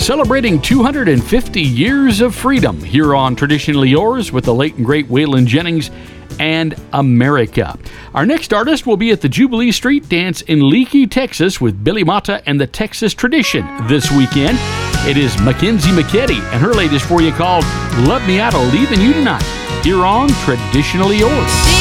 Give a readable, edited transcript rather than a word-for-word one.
celebrating 250 years of freedom here on Traditionally Yours with the late and great Waylon Jennings and America. Our next artist will be at the Jubilee Street Dance in Leakey, Texas with Billy Mata and the Texas Tradition this weekend. It is Mackenzie McKetty and her latest for you called Love Me Out of Leaving You Tonight here on Traditionally Yours.